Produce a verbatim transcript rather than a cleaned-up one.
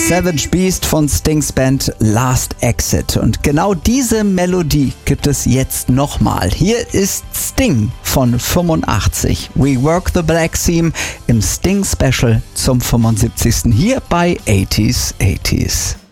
Savage Beast von Stings Band Last Exit. Und genau diese Melodie gibt es jetzt nochmal. Hier ist Sting von fünfundachtzig. We Work the Black Theme im Sting Special zum fünfundsiebzigsten hier bei achtziger achtziger.